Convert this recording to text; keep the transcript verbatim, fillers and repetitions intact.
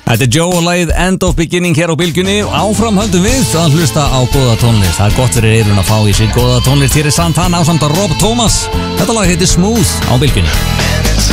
Þetta er Joe og lagið End of Beginning hér á Bylgjunni og áfram höldum við að hlusta á góða tónlist. Það er gott fyrir eyrun að fá í sig góða tónlist. Hér er Santana ásamt Rob Thomas. Þetta lag heitir Smooth á Bylgjunni.